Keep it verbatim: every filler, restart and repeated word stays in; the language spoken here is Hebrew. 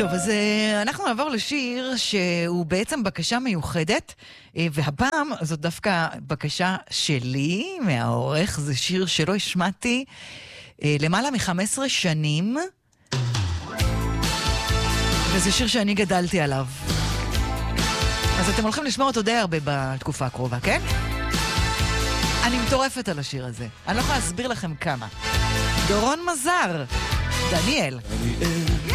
טוב, אז uh, אנחנו נעבור לשיר שהוא בעצם בקשה מיוחדת, uh, והפעם זאת דווקא בקשה שלי, מהעורך, זה שיר שלא השמעתי uh, למעלה מ-חמש עשרה שנים, וזה שיר שאני גדלתי עליו. אז אתם הולכים לשמוע אותו די הרבה בתקופה הקרובה, כן? אני מטורפת על השיר הזה, אני לא יכולה להסביר לכם כמה. דורון מזר, דניאל. דניאל